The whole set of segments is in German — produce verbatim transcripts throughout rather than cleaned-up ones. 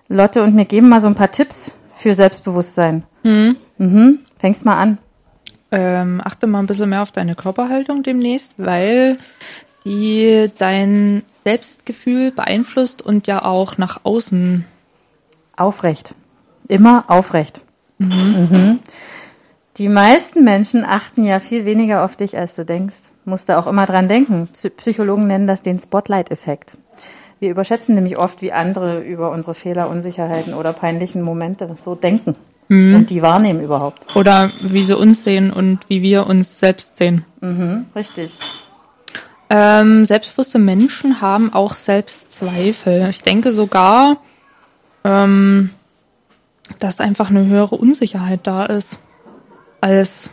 Lotte und mir geben mal so ein paar Tipps für Selbstbewusstsein. Hm. Mhm. Fängst mal an. Ähm, achte mal ein bisschen mehr auf deine Körperhaltung demnächst, weil die dein Selbstgefühl beeinflusst und ja auch nach außen. Aufrecht. Immer aufrecht. Mhm. Mhm. Die meisten Menschen achten ja viel weniger auf dich, als du denkst. Musst du auch immer dran denken. Psychologen nennen das den Spotlight-Effekt. Wir überschätzen nämlich oft, wie andere über unsere Fehler, Unsicherheiten oder peinlichen Momente so denken mhm. und die wahrnehmen überhaupt. Oder wie sie uns sehen und wie wir uns selbst sehen. Mhm, richtig. Ähm, selbstbewusste Menschen haben auch Selbstzweifel. Ich denke sogar, ähm, dass einfach eine höhere Unsicherheit da ist als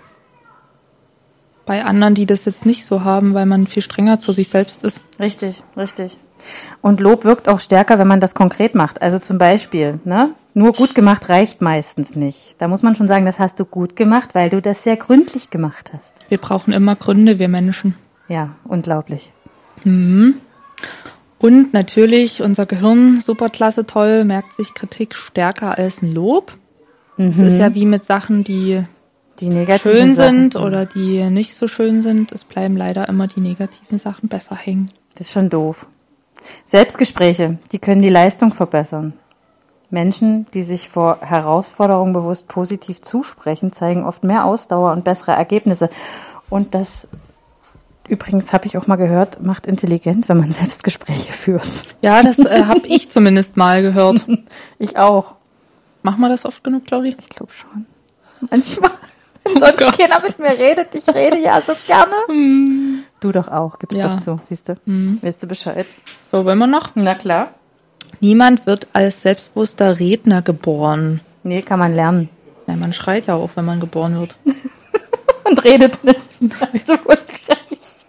bei anderen, die das jetzt nicht so haben, weil man viel strenger zu sich selbst ist. Richtig, richtig. Und Lob wirkt auch stärker, wenn man das konkret macht. Also zum Beispiel, ne? Nur gut gemacht reicht meistens nicht. Da muss man schon sagen, das hast du gut gemacht, weil du das sehr gründlich gemacht hast. Wir brauchen immer Gründe, wir Menschen. Ja, unglaublich. Mhm. Und natürlich, unser Gehirn, superklasse, toll, merkt sich Kritik stärker als ein Lob. Es mhm. ist ja wie mit Sachen, die, die negativen schön Sachen. sind oder die nicht so schön sind. Es bleiben leider immer die negativen Sachen besser hängen. Das ist schon doof. Selbstgespräche, die können die Leistung verbessern. Menschen, die sich vor Herausforderungen bewusst positiv zusprechen, zeigen oft mehr Ausdauer und bessere Ergebnisse. Und das, übrigens, habe ich auch mal gehört, macht intelligent, wenn man Selbstgespräche führt. Ja, das äh, habe ich zumindest mal gehört. Ich auch. Machen wir das oft genug, Claudi? Ich glaube schon. Manchmal. Wenn sonst oh keiner mit mir redet, ich rede ja so gerne. Mm. Du doch auch, gibst ja. doch zu, siehst du. Mm. Weißt du Bescheid? So, wollen wir noch? Na klar. Niemand wird als selbstbewusster Redner geboren. Nee, kann man lernen. Ja, man schreit ja auch, wenn man geboren wird. Und redet nicht. So ungerecht.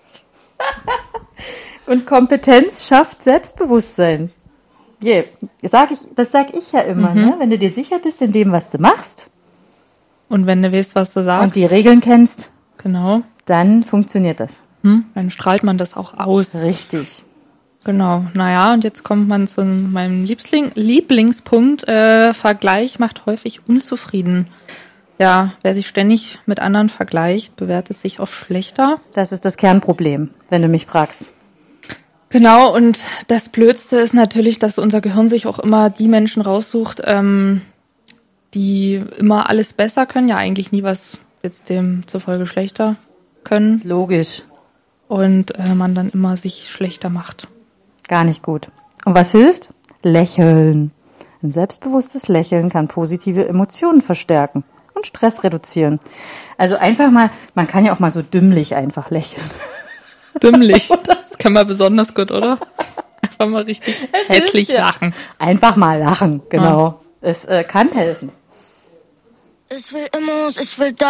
Und Kompetenz schafft Selbstbewusstsein. Yeah. Sag ich, das sag ich ja immer, mhm. ne? Wenn du dir sicher bist in dem, was du machst. Und wenn du weißt, was du sagst. Und die Regeln kennst. Genau. Dann funktioniert das. Hm? Dann strahlt man das auch aus. Richtig. Genau. Naja, und jetzt kommt man zu meinem Liebling, Lieblingspunkt. Äh, Vergleich macht häufig unzufrieden. Ja, wer sich ständig mit anderen vergleicht, bewertet sich oft schlechter. Das ist das Kernproblem, wenn du mich fragst. Genau, und das Blödste ist natürlich, dass unser Gehirn sich auch immer die Menschen raussucht, ähm, die immer alles besser können, ja eigentlich nie was jetzt dem zufolge schlechter können. Logisch. Und äh, man dann immer sich schlechter macht. Gar nicht gut. Und was hilft? Lächeln. Ein selbstbewusstes Lächeln kann positive Emotionen verstärken und Stress reduzieren. Also einfach mal, man kann ja auch mal so dümmlich einfach lächeln. Dümmlich? Das kann man besonders gut, oder? Einfach mal richtig es hässlich ja. lachen. Einfach mal lachen, genau. Ja. Es äh, kann helfen. Ich will immer, ich will da.